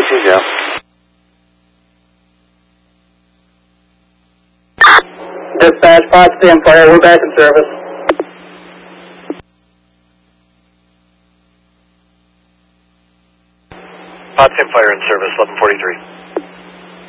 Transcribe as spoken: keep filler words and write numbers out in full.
two zero. Dispatch, Potsdam Fire, we're back in service. Potsdam Fire in service, eleven forty-three.